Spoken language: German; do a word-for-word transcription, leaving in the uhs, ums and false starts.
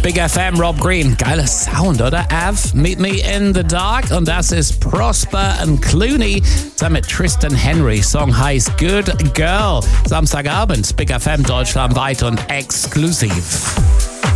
Big F M, Rob Green. Geiler Sound, oder? Av, Meet Me in the Dark. Und das ist Prosper und Clooney zusammen mit Tristan Henry. Song heißt Good Girl. Samstagabend, Big F M deutschlandweit und exklusiv.